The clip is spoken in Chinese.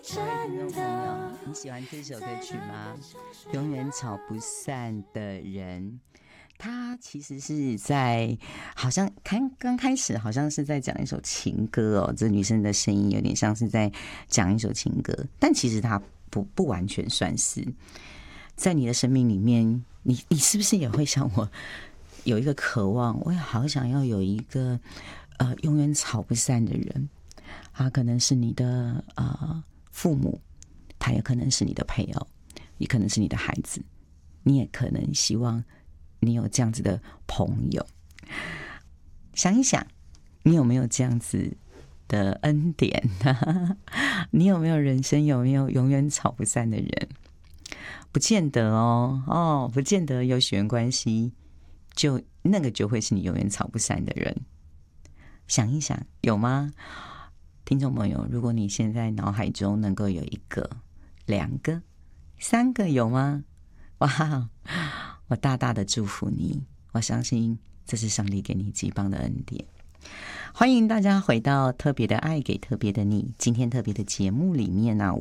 各位听众朋友，你喜欢这首歌曲吗？永远吵不散的人，他其实是在好像刚开始好像是在讲一首情歌哦，这女生的声音有点像是在讲一首情歌，但其实它不完全算是。在你的生命里面，你是不是也会像我有一个渴望？我也好想要有一个永远吵不散的人，他可能是你的父母，他也可能是你的配偶，也可能是你的孩子，你也可能希望你有这样子的朋友。想一想，你有没有这样子的恩典？你有没有人生有没有永远吵不散的人？不见得哦，不见得有血缘关系，就那个就会是你永远吵不散的人。想一想，有吗？听众朋友，如果你现在脑海中能够有一个、2个、3个，有吗？哇，我大大的祝福你，我相信这是上帝给你极棒的恩典。欢迎大家回到特别的爱给特别的你，今天特别的节目里面呢，